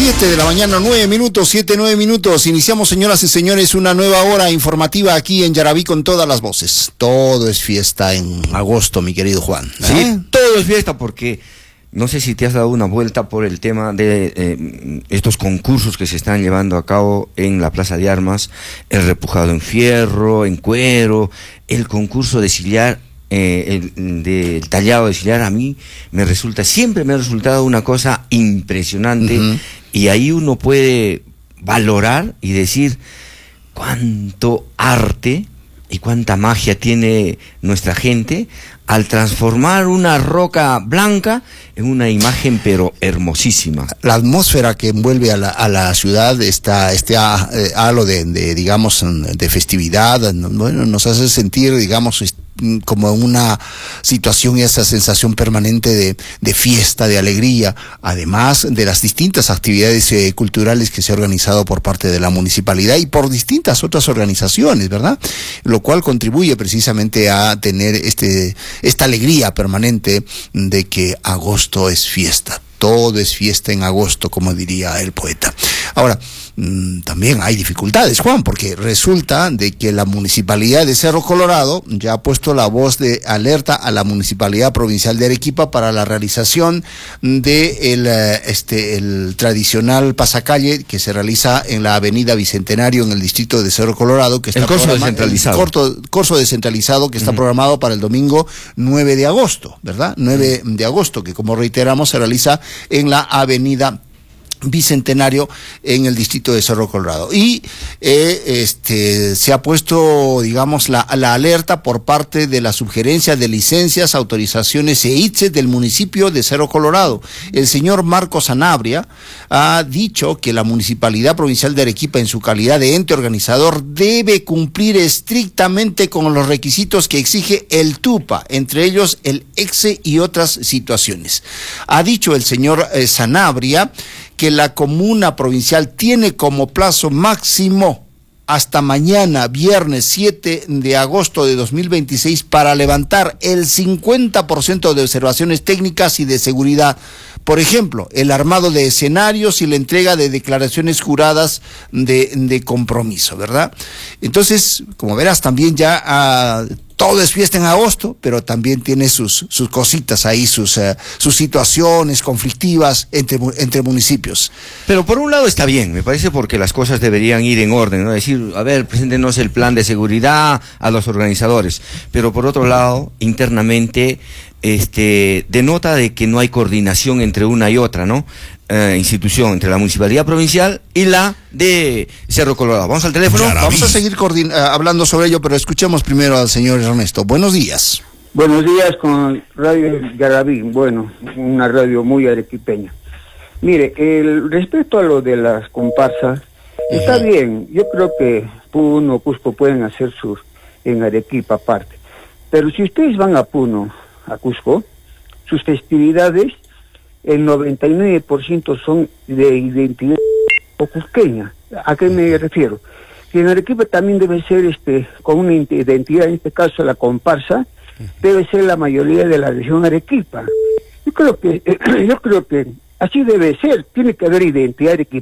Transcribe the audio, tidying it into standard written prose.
7 de la mañana, 9 minutos, 9 minutos. Iniciamos, señoras y señores, una nueva hora informativa aquí en Yaraví con todas las voces. Todo es fiesta en agosto, mi querido Juan. Sí, todo es fiesta porque no sé si te has dado una vuelta por el tema de estos concursos que se están llevando a cabo en la Plaza de Armas, el repujado en fierro, en cuero, el concurso de sillar. Del tallado de sillar a mí siempre me ha resultado una cosa impresionante. Y ahí uno puede valorar y decir cuánto arte y cuánta magia tiene nuestra gente al transformar una roca blanca en una imagen pero hermosísima. La atmósfera que envuelve a la ciudad, este halo digamos, de festividad, bueno, nos hace sentir, digamos, como una situación y esa sensación permanente de fiesta, de alegría, además de las distintas actividades culturales que se ha organizado por parte de la municipalidad y por distintas otras organizaciones, ¿verdad? Lo cual contribuye precisamente a tener esta alegría permanente de que agosto es fiesta. Todo es fiesta en agosto, como diría el poeta. Ahora, también hay dificultades, Juan, porque resulta de que la Municipalidad de Cerro Colorado ya ha puesto la voz de alerta a la Municipalidad Provincial de Arequipa para la realización de el tradicional pasacalle que se realiza en la Avenida Bicentenario en el distrito de Cerro Colorado, que está el corso descentralizado. El corso descentralizado que está programado para el domingo 9 de agosto, ¿verdad? 9 de agosto, que como reiteramos se realiza en la Avenida Bicentenario en el distrito de Cerro Colorado. Y se ha puesto, digamos, la alerta por parte de la Subgerencia de Licencias, Autorizaciones e ITSE del municipio de Cerro Colorado. El señor Marco Sanabria ha dicho que la Municipalidad Provincial de Arequipa, en su calidad de ente organizador, debe cumplir estrictamente con los requisitos que exige el TUPA, entre ellos el EXE y otras situaciones. Ha dicho el señor Sanabria que la comuna provincial tiene como plazo máximo hasta mañana, viernes 7 de agosto de 2026, para levantar el 50% de observaciones técnicas y de seguridad. Por ejemplo, el armado de escenarios y la entrega de declaraciones juradas de compromiso, ¿verdad? Entonces, como verás, también ya todo es fiesta en agosto, pero también tiene sus cositas ahí, sus situaciones conflictivas entre municipios. Pero por un lado está bien, me parece, porque las cosas deberían ir en orden, ¿no? Decir, a ver, preséntenos el plan de seguridad a los organizadores. Pero por otro lado, internamente, denota de que no hay coordinación entre una y otra, ¿no? Institución, entre la Municipalidad Provincial y la de Cerro Colorado. Vamos al teléfono. Vamos a seguir hablando sobre ello, pero escuchemos primero al señor Ernesto. Buenos días. Buenos días con Radio Yaraví, bueno, una radio muy arequipeña. Mire, respecto a lo de las comparsas, está bien, yo creo que Puno, Cusco pueden hacer en Arequipa aparte, pero si ustedes van a Puno, a Cusco, sus festividades, el 99% son de identidad cusqueña. ¿A qué me refiero? Que en Arequipa también debe ser con una identidad, en este caso la comparsa, debe ser la mayoría de la región Arequipa. Yo creo que así debe ser, tiene que haber identidad arequipeña.